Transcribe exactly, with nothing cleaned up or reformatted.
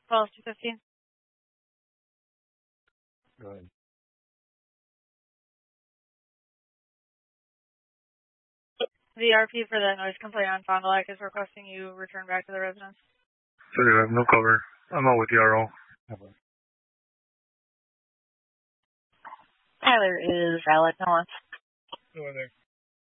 twelve two fifteen. Go ahead. The R P for the noise complaint on Fond du Lac is requesting you return back to the residence. Sorry, I have no cover. I'm out with the R O. Tyler is valid. No one. No one there.